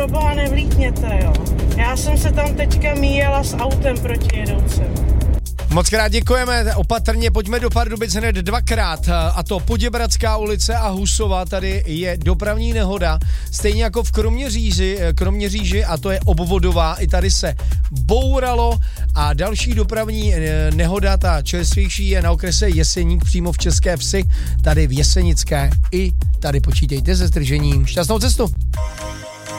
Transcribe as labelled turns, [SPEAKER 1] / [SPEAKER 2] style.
[SPEAKER 1] pro boha nevlítněte, jo. Já jsem se tam teďka míjela s autem protijedoucím.
[SPEAKER 2] Moc krát děkujeme, opatrně pojďme do Pardubic hned dvakrát, a to Poděbradská ulice a Husova, tady je dopravní nehoda, stejně jako v Kroměříži a to je obvodová, i tady se bouralo a další dopravní nehoda, ta čerstvější je na okrese Jeseník přímo v České Vsi, tady v Jesenické, i tady počítejte se zdržením. Šťastnou cestu!